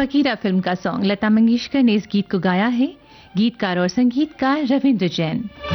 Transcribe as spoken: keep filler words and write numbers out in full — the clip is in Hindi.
फकीरा फिल्म का सॉन्ग लता मंगेशकर ने इस गीत को गाया है। गीतकार और संगीतकार रविंद्र जैन।